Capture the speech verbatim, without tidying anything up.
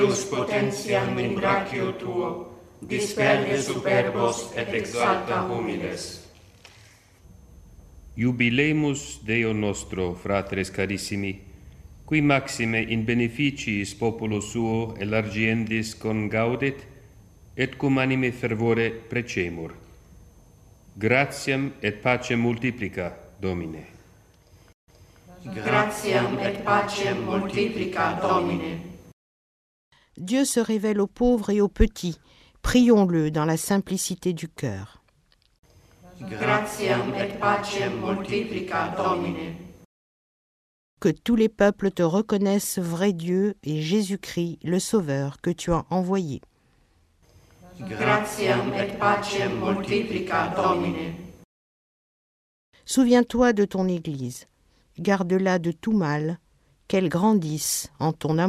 Deus potentiam in brachio tuo, disperde superbos et exalta humiles. Jubilemus Deo nostro, fratres carissimi, qui maxime in beneficiis populo suo elargiendis congaudet, et cum anime fervore precemur. Gratiam et pacem multiplica, Domine. Gratiam et pacem multiplica, Domine. Dieu se révèle aux pauvres et aux petits. Prions-le dans la simplicité du cœur. Gratiam et pacem multiplica, Domine. Que tous les peuples te reconnaissent vrai Dieu et Jésus-Christ, le Sauveur, que tu as envoyé. Gratiam et pacem multiplica, Domine. Souviens-toi de ton Église. Garde-la de tout mal, qu'elle grandisse en ton amour.